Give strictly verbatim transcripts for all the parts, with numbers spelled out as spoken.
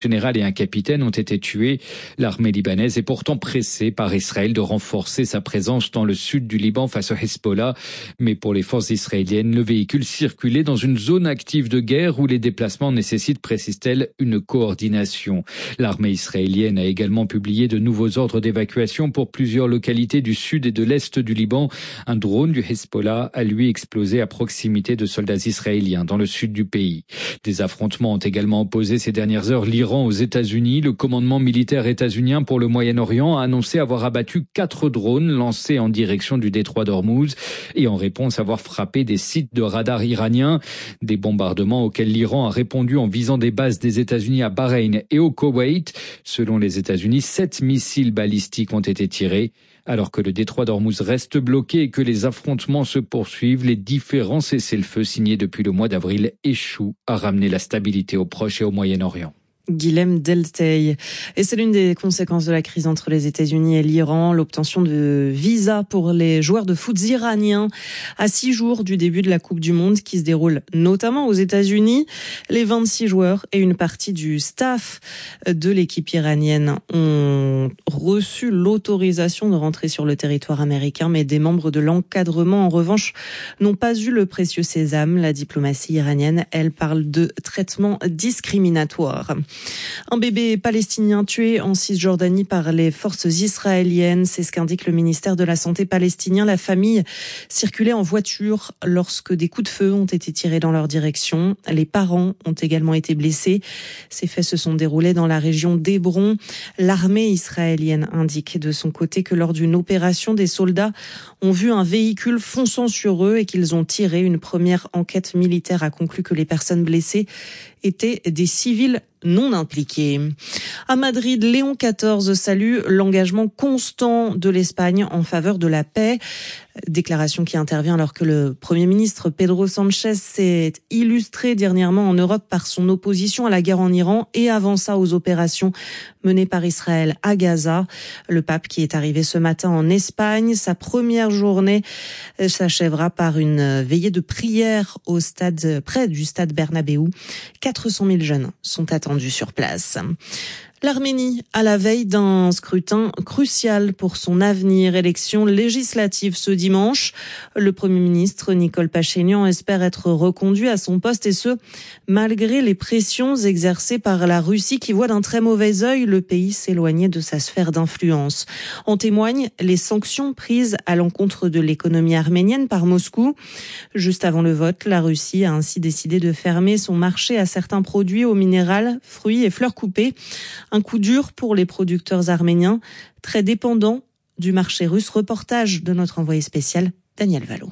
général et un capitaine ont été tués. L'armée libanaise est pourtant pressée par Israël de renforcer sa présence dans le sud du Liban face au Hezbollah. Mais pour les forces israéliennes, le véhicule circulait dans une zone active de guerre où les déplacements nécessitent, précise-t-elle, une coordination. L'armée israélienne a également publié de nouveaux ordres d'évacuation pour plusieurs localités du sud et de l'est du Liban. Un drone du Hezbollah a lui explosé à proximité de soldats israéliens dans le sud du pays. Des affrontements ont également opposé ces dernières heures l'Iran aux États-Unis. Le commandement militaire états-unien pour le Moyen-Orient a annoncé avoir abattu quatre drones lancés en direction du détroit d'Ormuz et en réponse avoir frappé des sites de radar iraniens. Des bombardements auxquels l'Iran a répondu en visant des bases des États-Unis à Bahreïn et au Koweït. Selon les États-Unis, sept missiles balistiques ont été tirés. Alors que le détroit d'Ormuz reste bloqué et que les affrontements se poursuivent, les différents cessez-le-feu signés depuis le mois d'avril échouent à ramener la stabilité au Proche et au Moyen-Orient. Guilhem Delteil. Et c'est l'une des conséquences de la crise entre les États-Unis et l'Iran, l'obtention de visas pour les joueurs de foot iraniens à six jours du début de la Coupe du Monde qui se déroule notamment aux États-Unis. Les vingt-six joueurs et une partie du staff de l'équipe iranienne ont reçu l'autorisation de rentrer sur le territoire américain, mais des membres de l'encadrement, en revanche, n'ont pas eu le précieux sésame. La diplomatie iranienne, elle, parle de traitement discriminatoire. Un bébé palestinien tué en Cisjordanie par les forces israéliennes, c'est ce qu'indique le ministère de la Santé palestinien. La famille circulait en voiture lorsque des coups de feu ont été tirés dans leur direction. Les parents ont également été blessés. Ces faits se sont déroulés dans la région d'Hébron. L'armée israélienne indique de son côté que lors d'une opération, des soldats ont vu un véhicule fonçant sur eux et qu'ils ont tiré. Une première enquête militaire a conclu que les personnes blessées étaient des civils non impliqués. À Madrid, Léon quatorze salue l'engagement constant de l'Espagne en faveur de la paix. Déclaration qui intervient alors que le Premier ministre Pedro Sánchez s'est illustré dernièrement en Europe par son opposition à la guerre en Iran et avant ça aux opérations menées par Israël à Gaza. Le pape qui est arrivé ce matin en Espagne, sa première journée s'achèvera par une veillée de prière au stade, près du stade Bernabéu. quatre cent mille jeunes sont attendus sur place. L'Arménie, à la veille d'un scrutin crucial pour son avenir, élection législative ce dimanche. Le Premier ministre Nicole Pachinian espère être reconduit à son poste et ce, malgré les pressions exercées par la Russie qui voit d'un très mauvais œil le pays s'éloigner de sa sphère d'influence. En témoignent les sanctions prises à l'encontre de l'économie arménienne par Moscou. Juste avant le vote, la Russie a ainsi décidé de fermer son marché à certains produits au minéral, fruits et fleurs coupées. Un coup dur pour les producteurs arméniens, très dépendants du marché russe. Reportage de notre envoyé spécial, Daniel Valo.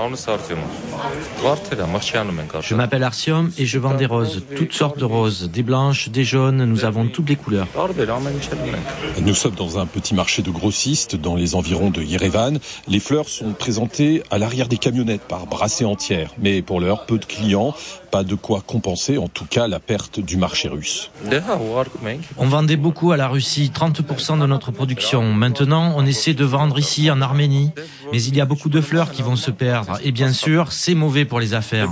Je m'appelle Arsiom et je vends des roses, toutes sortes de roses, des blanches, des jaunes, nous avons toutes les couleurs. Nous sommes dans un petit marché de grossistes dans les environs de Yerevan. Les fleurs sont présentées à l'arrière des camionnettes par brassées entières. Mais pour l'heure, peu de clients, pas de quoi compenser en tout cas la perte du marché russe. On vendait beaucoup à la Russie, trente pour cent de notre production. Maintenant, on essaie de vendre ici en Arménie. Mais il y a beaucoup de fleurs qui vont se perdre. Et bien sûr, c'est mauvais pour les affaires.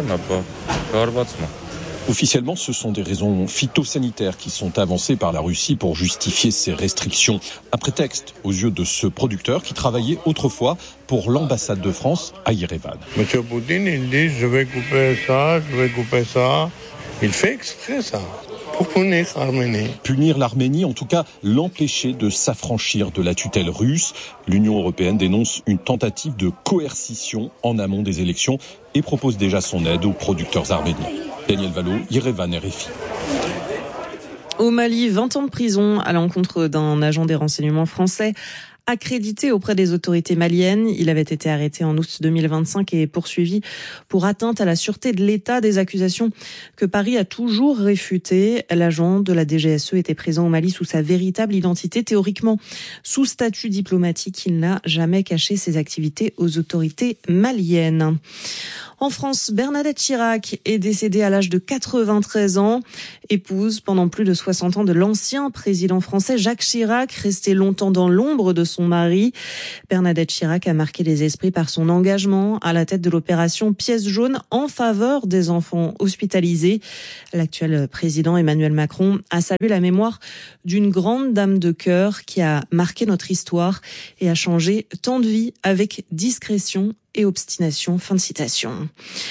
Officiellement, ce sont des raisons phytosanitaires qui sont avancées par la Russie pour justifier ces restrictions. Un prétexte aux yeux de ce producteur qui travaillait autrefois pour l'ambassade de France à Yerevan. Monsieur Poutine, il dit je vais couper ça, je vais couper ça. Il fait exprès ça. Pour punir l'Arménie. Punir l'Arménie, en tout cas l'empêcher de s'affranchir de la tutelle russe. L'Union européenne dénonce une tentative de coercition en amont des élections et propose déjà son aide aux producteurs arméniens. Daniel Valo, Yerevan, R F I. Au Mali, vingt ans de prison à l'encontre d'un agent des renseignements français accrédité auprès des autorités maliennes. Il avait été arrêté en août deux mille vingt-cinq et poursuivi pour atteinte à la sûreté de l'État, des accusations que Paris a toujours réfutées. L'agent de la D G S E était présent au Mali sous sa véritable identité, théoriquement sous statut diplomatique. Il n'a jamais caché ses activités aux autorités maliennes. En France, Bernadette Chirac est décédée à l'âge de quatre-vingt-treize ans, épouse pendant plus de soixante ans de l'ancien président français Jacques Chirac, resté longtemps dans l'ombre de son mari. Bernadette Chirac a marqué les esprits par son engagement à la tête de l'opération Pièce jaune en faveur des enfants hospitalisés. L'actuel président Emmanuel Macron a salué la mémoire d'une grande dame de cœur qui a marqué notre histoire et a changé tant de vies avec discrétion et obstination. Fin de citation.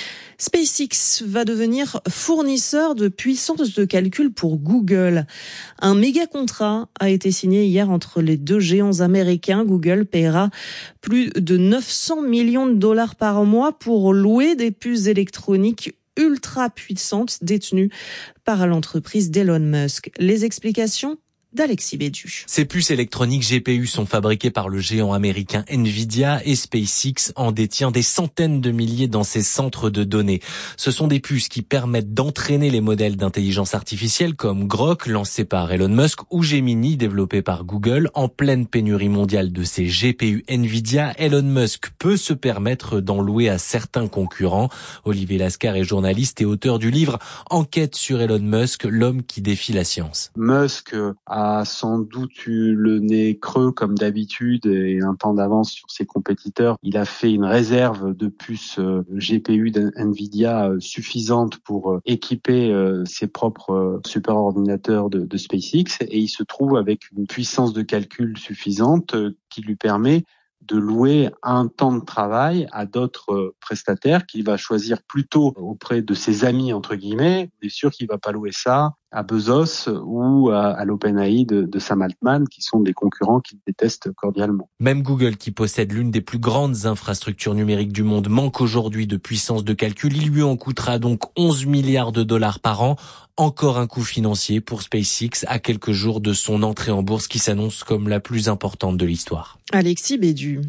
SpaceX va devenir fournisseur de puissance de calcul pour Google. Un méga contrat a été signé hier entre les deux géants américains. Google paiera plus de neuf cents millions de dollars par mois pour louer des puces électroniques ultra puissantes détenues par l'entreprise d'Elon Musk. Les explications d'Alexis Bédu. Ces puces électroniques G P U sont fabriquées par le géant américain Nvidia et SpaceX en détient des centaines de milliers dans ses centres de données. Ce sont des puces qui permettent d'entraîner les modèles d'intelligence artificielle comme Grok, lancé par Elon Musk, ou Gemini, développé par Google. En pleine pénurie mondiale de ces G P U Nvidia, Elon Musk peut se permettre d'en louer à certains concurrents. Olivier Lascar est journaliste et auteur du livre Enquête sur Elon Musk, l'homme qui défie la science. Musk a a sans doute eu le nez creux comme d'habitude et un temps d'avance sur ses compétiteurs. Il a fait une réserve de puces G P U d'Nvidia suffisante pour équiper ses propres superordinateurs de, de SpaceX et il se trouve avec une puissance de calcul suffisante qui lui permet de louer un temps de travail à d'autres prestataires qu'il va choisir plutôt auprès de ses amis, entre guillemets. On est sûr qu'il va pas louer ça à Bezos ou à, à l'OpenAI de, de Sam Altman, qui sont des concurrents qu'il déteste cordialement. Même Google, qui possède l'une des plus grandes infrastructures numériques du monde, manque aujourd'hui de puissance de calcul. Il lui en coûtera donc onze milliards de dollars par an. Encore un coût financier pour SpaceX à quelques jours de son entrée en bourse qui s'annonce comme la plus importante de l'histoire. Alexis Bédu.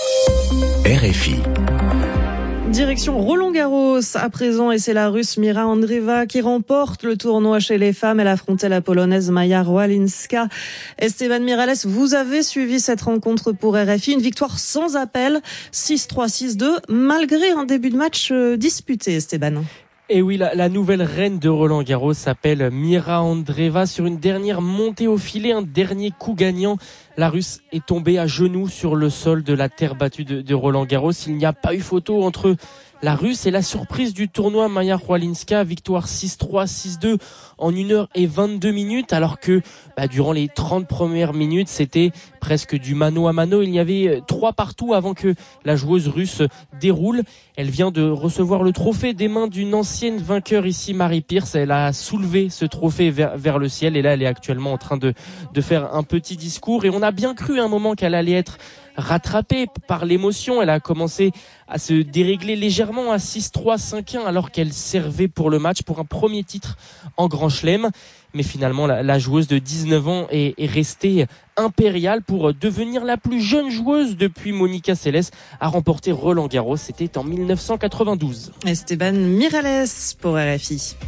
R F I. Direction Roland-Garros à présent et c'est la Russe Mira Andreeva qui remporte le tournoi chez les femmes. Elle affrontait la Polonaise Maja Rwalinska. Esteban Miralles, vous avez suivi cette rencontre pour R F I. Une victoire sans appel, six trois, six deux, malgré un début de match disputé, Esteban. Et oui, la, la nouvelle reine de Roland-Garros s'appelle Mira Andreeva. Sur une dernière montée au filet, un dernier coup gagnant, la Russe est tombée à genoux sur le sol de la terre battue de, de Roland-Garros. Il n'y a pas eu photo entre la Russe et la surprise du tournoi, Maja Rwalinska, victoire six trois, six deux en une heure et vingt-deux minutes, alors que bah, durant les trente premières minutes, c'était presque du mano à mano. Il y avait trois partout avant que la joueuse russe déroule. Elle vient de recevoir le trophée des mains d'une ancienne vainqueur ici, Mary Pierce. Elle a soulevé ce trophée vers, vers le ciel et là, elle est actuellement en train de, de faire un petit discours. Et on a bien cru à un moment qu'elle allait être rattrapée par l'émotion. Elle a commencé à se dérégler légèrement à six trois, cinq un alors qu'elle servait pour le match, pour un premier titre en Grand Chelem. Mais finalement, la, la joueuse de dix-neuf ans est, est restée impériale pour devenir la plus jeune joueuse depuis Monica Seles à remporter Roland-Garros. C'était en dix-neuf cent quatre-vingt-douze. Esteban Miralles pour R F I.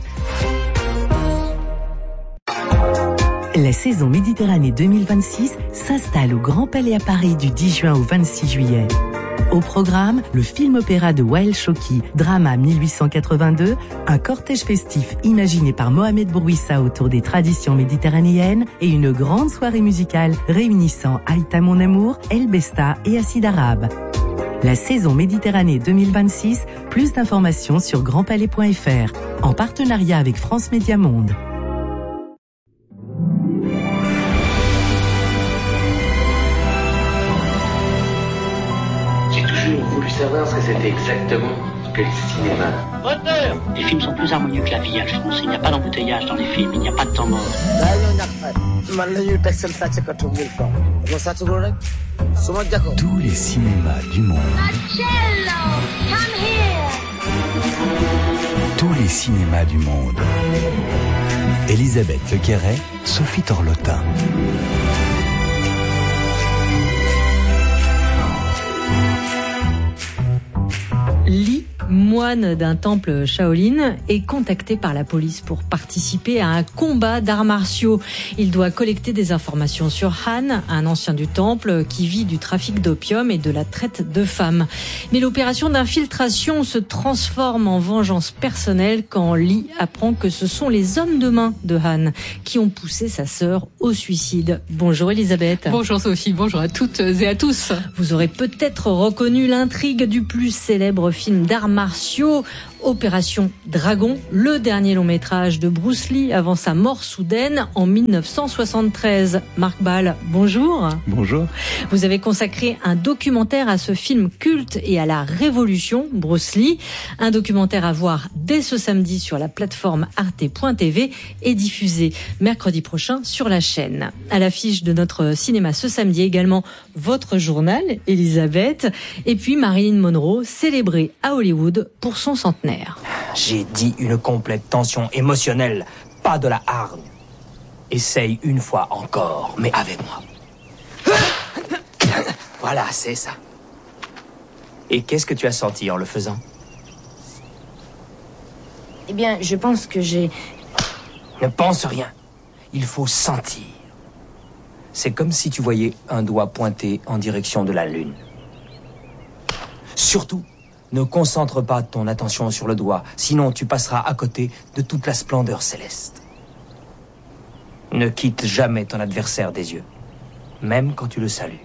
La saison Méditerranée deux mille vingt-six s'installe au Grand Palais à Paris du dix juin au vingt-six juillet. Au programme, le film-opéra de Wael Choki, Drama mille huit cent quatre-vingt-deux, un cortège festif imaginé par Mohamed Bourouissa autour des traditions méditerranéennes et une grande soirée musicale réunissant Aïta Mon Amour, El Besta et Acide Arabe. La saison Méditerranée deux mille vingt-six, plus d'informations sur grand palais point f r, en partenariat avec France Média Monde. J'ai toujours voulu savoir ce que c'était exactement que le cinéma. Moteur ! Les films sont plus harmonieux que la vie, Alphonse. Il n'y a pas d'embouteillage dans les films, il n'y a pas de temps mort. Tous les cinémas du monde. Tous les cinémas du monde. Elisabeth Lequerret, Sophie Torlotin. L'immonde moine d'un temple Shaolin, est contacté par la police pour participer à un combat d'arts martiaux. Il doit collecter des informations sur Han, un ancien du temple qui vit du trafic d'opium et de la traite de femmes. Mais l'opération d'infiltration se transforme en vengeance personnelle quand Lee apprend que ce sont les hommes de main de Han qui ont poussé sa sœur au suicide. Bonjour Elisabeth. Bonjour Sophie, bonjour à toutes et à tous. Vous aurez peut-être reconnu l'intrigue du plus célèbre film d'arts martiaux, Opération Dragon, le dernier long métrage de Bruce Lee avant sa mort soudaine en mille neuf cent soixante-treize. Marc Ball, bonjour. Bonjour. Vous avez consacré un documentaire à ce film culte et à la révolution Bruce Lee. Un documentaire à voir dès ce samedi sur la plateforme arte point t v et diffusé mercredi prochain sur la chaîne. À l'affiche de notre cinéma ce samedi également, votre journal, Elisabeth, et puis Marilyn Monroe, célébrée à Hollywood pour son centenaire. J'ai dit une complète tension émotionnelle, pas de la hargne. Essaye une fois encore, mais avec moi. Voilà, c'est ça. Et qu'est-ce que tu as senti en le faisant? Eh bien, je pense que j'ai... Ne pense rien. Il faut sentir. C'est comme si tu voyais un doigt pointé en direction de la lune. Surtout, ne concentre pas ton attention sur le doigt, sinon tu passeras à côté de toute la splendeur céleste. Ne quitte jamais ton adversaire des yeux, même quand tu le salues.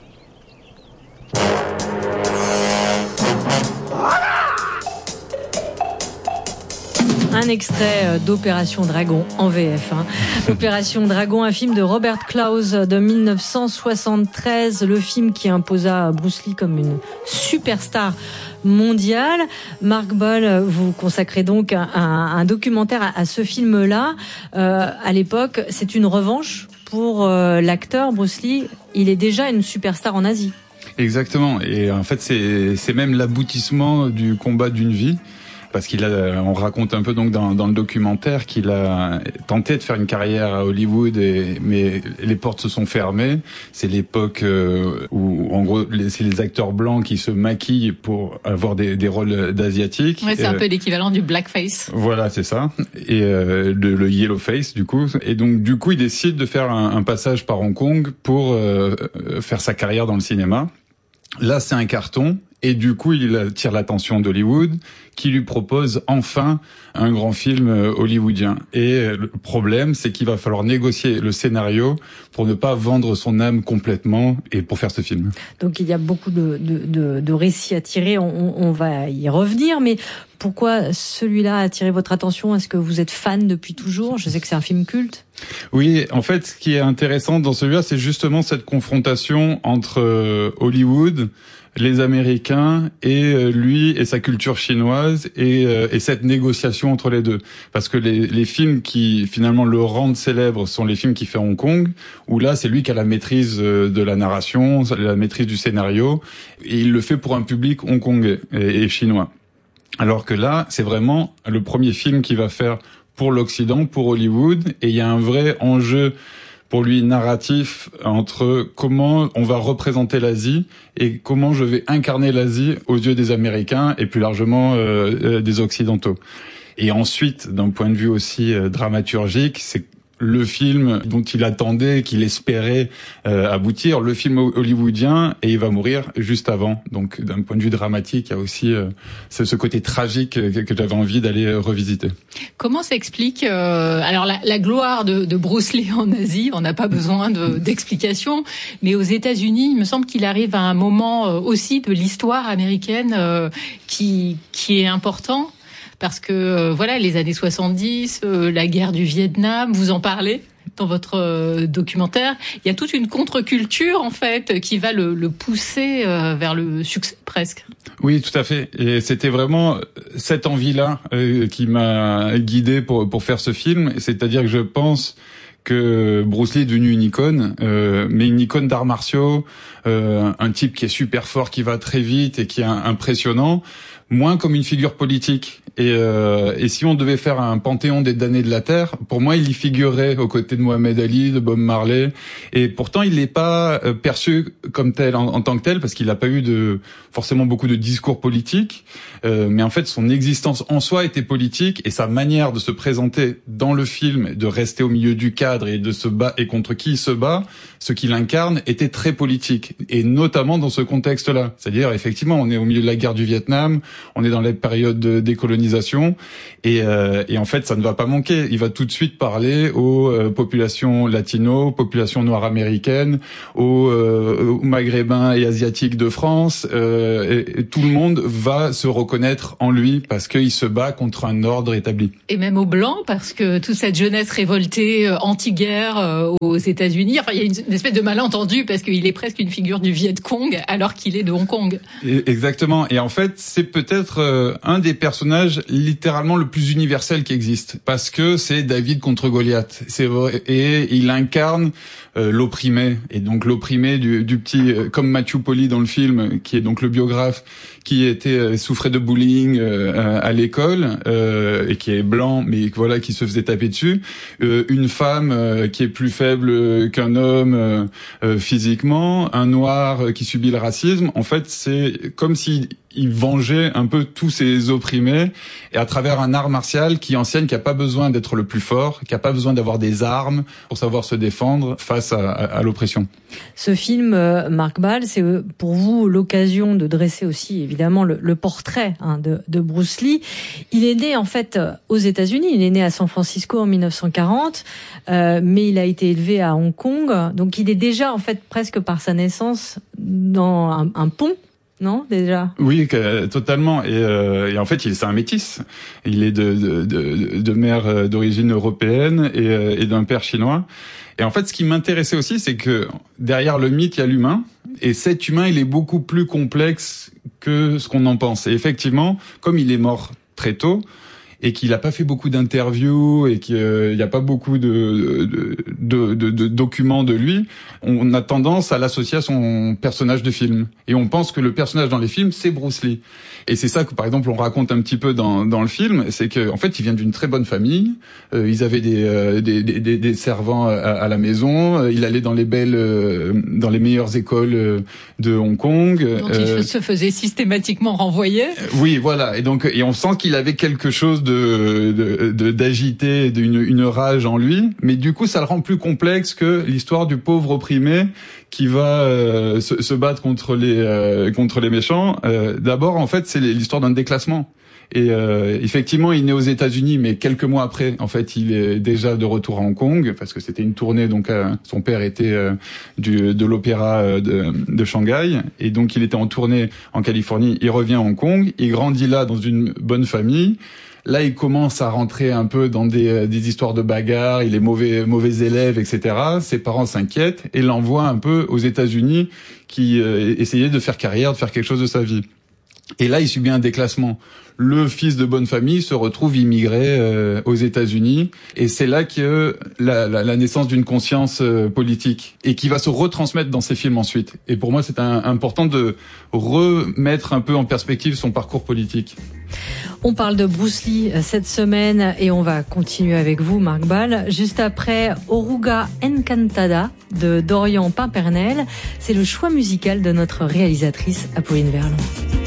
Un extrait d'Opération Dragon en V F. Hein. Opération Dragon, un film de Robert Klaus de mille neuf cent soixante-treize, le film qui imposa Bruce Lee comme une superstar mondiale. Marc Boll, vous consacrez donc un, un documentaire à, à ce film-là. Euh, à l'époque, c'est une revanche pour euh, l'acteur Bruce Lee. Il est déjà une superstar en Asie. Exactement. Et en fait, c'est, c'est même l'aboutissement du combat d'une vie. Parce qu'il a, on raconte un peu donc dans, dans le documentaire qu'il a tenté de faire une carrière à Hollywood, et, mais les portes se sont fermées. C'est l'époque euh, où, en gros, les, c'est les acteurs blancs qui se maquillent pour avoir des, des rôles d'asiatiques. Ouais, c'est euh, un peu l'équivalent du blackface. Voilà, c'est ça. Et euh, de, le yellow face, du coup. Et donc, du coup, il décide de faire un, un passage par Hong Kong pour euh, faire sa carrière dans le cinéma. Là, c'est un carton. Et du coup, il attire l'attention d'Hollywood, qui lui propose enfin un grand film hollywoodien. Et le problème, c'est qu'il va falloir négocier le scénario pour ne pas vendre son âme complètement et pour faire ce film. Donc il y a beaucoup de, de, de, de récits à tirer, on, on va y revenir, mais pourquoi celui-là a attiré votre attention? Est-ce que vous êtes fan depuis toujours? Je sais que c'est un film culte. Oui, en fait, ce qui est intéressant dans celui-là, c'est justement cette confrontation entre Hollywood, les Américains et lui et sa culture chinoise, et, et cette négociation entre les deux. Parce que les, les films qui finalement le rendent célèbre sont les films qu'il fait à Hong Kong, où là c'est lui qui a la maîtrise de la narration, la maîtrise du scénario, et il le fait pour un public hongkongais et, et chinois. Alors que là, c'est vraiment le premier film qu'il va faire pour l'Occident, pour Hollywood, et il y a un vrai enjeu pour lui narratif entre comment on va représenter l'Asie et comment je vais incarner l'Asie aux yeux des Américains et plus largement euh, euh, des Occidentaux. Et ensuite, d'un point de vue aussi euh, dramaturgique, c'est le film dont il attendait, qu'il espérait euh, aboutir, le film hollywoodien, et il va mourir juste avant. Donc d'un point de vue dramatique, il y a aussi euh, ce, ce côté tragique que, que j'avais envie d'aller revisiter. Comment s'explique euh, alors la, la gloire de, de Bruce Lee en Asie? On n'a pas besoin de, d'explications, mais aux États-Unis, il me semble qu'il arrive à un moment euh, aussi de l'histoire américaine euh, qui qui est important. Parce que, euh, voilà, les années soixante-dix, euh, la guerre du Vietnam, vous en parlez dans votre euh, documentaire. Il y a toute une contre-culture, en fait, qui va le, le pousser euh, vers le succès, presque. Oui, tout à fait. Et c'était vraiment cette envie-là euh, qui m'a guidé pour, pour faire ce film. C'est-à-dire que je pense que Bruce Lee est devenu une icône, euh, mais une icône d'arts martiaux, euh, un type qui est super fort, qui va très vite et qui est impressionnant. moins comme une figure politique. Et, euh, et si on devait faire un panthéon des damnés de la terre, pour moi, il y figurerait aux côtés de Mohamed Ali, de Bob Marley. Et pourtant, il n'est pas euh, perçu comme tel en, en tant que tel, parce qu'il n'a pas eu de forcément beaucoup de discours politiques. Euh, mais en fait, son existence en soi était politique, et sa manière de se présenter dans le film, de rester au milieu du cadre et de se battre, et contre qui il se bat, ce qu'il incarne était très politique. Et notamment dans ce contexte-là. C'est-à-dire, effectivement, on est au milieu de la guerre du Vietnam, on est dans la période de décolonisation, et, euh, et en fait, ça ne va pas manquer. Il va tout de suite parler aux euh, populations latino, populations noires américaines, aux, euh, aux maghrébins et asiatiques de France, euh, et, et tout le monde va se reconnaître en lui parce qu'il se bat contre un ordre établi. Et même aux Blancs, parce que toute cette jeunesse révoltée, euh, anti-guerre euh, aux États-Unis, enfin, il y a une, une espèce de malentendu parce qu'il est presque une figure du Viet Cong alors qu'il est de Hong Kong. Et, exactement. Et en fait, c'est peut-être euh, un des personnages littéralement le plus universel qui existe, parce que c'est David contre Goliath. C'est vrai, et il incarne euh, l'opprimé, et donc l'opprimé du, du petit, euh, comme Matthew Polly dans le film, qui est donc le biographe, qui était euh, souffrait de bullying euh, à l'école euh, et qui est blanc, mais voilà, qui se faisait taper dessus. Euh, une femme euh, qui est plus faible qu'un homme euh, euh, physiquement, un noir euh, qui subit le racisme. En fait, c'est comme si il vengeait un peu tous ces opprimés, et à travers un art martial qui enseigne qu'il n'y a pas besoin d'être le plus fort, qu'il n'y a pas besoin d'avoir des armes pour savoir se défendre face à, à, à l'oppression. Ce film, euh, Marc Ball, c'est pour vous l'occasion de dresser aussi évidemment le, le portrait hein, de, de Bruce Lee. Il est né en fait aux États-Unis, il est né à San Francisco en mille neuf cent quarante, euh, mais il a été élevé à Hong Kong, donc il est déjà en fait presque par sa naissance dans un, un pont. Non, déjà. Oui, que, totalement. Et, euh, et en fait, il c'est un métis. Il est de, de, de, de mère d'origine européenne et, et d'un père chinois. Et en fait, ce qui m'intéressait aussi, c'est que derrière le mythe, il y a l'humain. Et cet humain, il est beaucoup plus complexe que ce qu'on en pense. Et effectivement, comme il est mort très tôt, et qu'il n'a pas fait beaucoup d'interviews et qu'il n'y a pas beaucoup de, de, de, de, de documents de lui, on a tendance à l'associer à son personnage de film. Et on pense que le personnage dans les films, c'est Bruce Lee. Et c'est ça que, par exemple, on raconte un petit peu dans, dans le film, c'est que en fait, il vient d'une très bonne famille. Euh, ils avaient des, euh, des, des, des servants à, à la maison. Il allait dans les belles, euh, dans les meilleures écoles de Hong Kong. Donc euh, il se faisait systématiquement renvoyer. Oui, voilà. Et donc, et on sent qu'il avait quelque chose de, de, de d'agité, d'une une rage en lui. Mais du coup, ça le rend plus complexe que l'histoire du pauvre opprimé qui va euh, se, se battre contre les euh, contre les méchants. Euh, d'abord, en fait, c'est l'histoire d'un déclassement. Et euh, effectivement, il est né aux États-Unis, mais quelques mois après, en fait, il est déjà de retour à Hong Kong parce que c'était une tournée. Donc, euh, son père était euh, du de l'opéra euh, de, de Shanghai, et donc il était en tournée en Californie. Il revient à Hong Kong, il grandit là dans une bonne famille. Là, il commence à rentrer un peu dans des, des histoires de bagarres, il est mauvais, mauvais élève, et cetera. Ses parents s'inquiètent et l'envoient un peu aux États-Unis, qui euh, essayait de faire carrière, de faire quelque chose de sa vie. Et là, il subit un déclassement. Le fils de bonne famille se retrouve immigré euh, aux États-Unis, et c'est là que la, la, la naissance d'une conscience euh, politique, et qui va se retransmettre dans ses films ensuite. Et pour moi, c'est un, important de remettre un peu en perspective son parcours politique. On parle de Bruce Lee cette semaine et on va continuer avec vous, Marc Ball. Juste après Oruga Encantada de Dorian Pimpernel, c'est le choix musical de notre réalisatrice Apolline Verlon.